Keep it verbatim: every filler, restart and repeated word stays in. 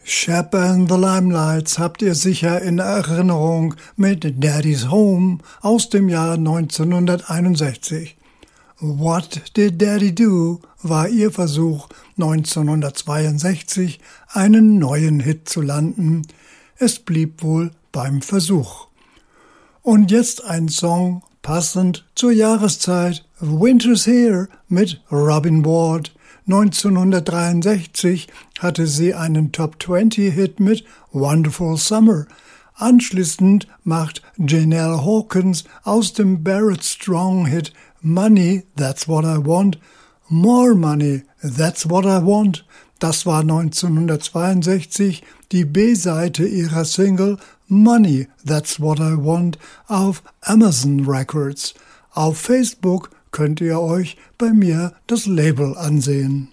Shep and the Limelights habt ihr sicher in Erinnerung mit Daddy's Home aus dem Jahr neunzehnhunderteinundsechzig. What Did Daddy Do war ihr Versuch, neunzehnhundertzweiundsechzig einen neuen Hit zu landen. Es blieb wohl beim Versuch. Und jetzt ein Song passend zur Jahreszeit, Winter's Here mit Robin Ward. neunzehnhundertdreiundsechzig hatte sie einen Top zwanzig Hit mit Wonderful Summer. Anschließend macht Janelle Hawkins aus dem Barrett Strong Hit Money, That's What I Want, More Money, That's What I Want. Das war neunzehnhundertzweiundsechzig die B-Seite ihrer Single Money, That's What I Want auf Amazon Records. Auf Facebook könnt ihr euch bei mir das Label ansehen.